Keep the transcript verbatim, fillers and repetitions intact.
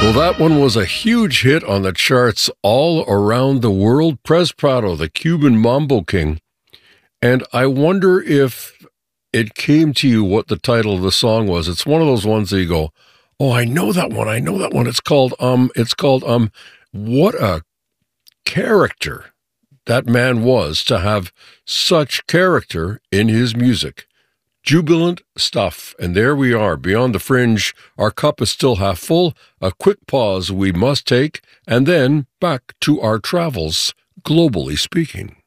Well, that one was a huge hit on the charts all around the world. Pres Prado, the Cuban Mambo King. And I wonder if it came to you what the title of the song was. It's one of those ones that you go, oh, I know that one. I know that one. It's called, um, it's called, um, what a character that man was to have such character in his music. Jubilant stuff. And there we are, beyond the fringe. Our cup is still half full. A quick pause we must take, and then back to our travels, globally speaking.